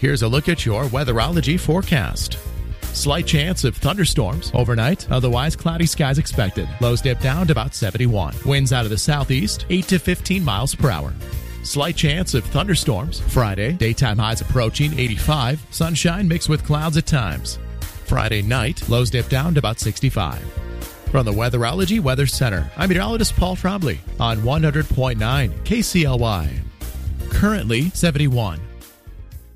Here's a look at your weatherology forecast. Slight chance of thunderstorms overnight, otherwise cloudy skies expected. Lows dip down to about 71. Winds out of the southeast, 8 to 15 miles per hour. Slight chance of thunderstorms Friday. Daytime highs approaching 85. Sunshine mixed with clouds at times. Friday night, lows dip down to about 65. From the Weatherology Weather Center, I'm meteorologist Paul Trombley on 100.9 KCLY. Currently 71.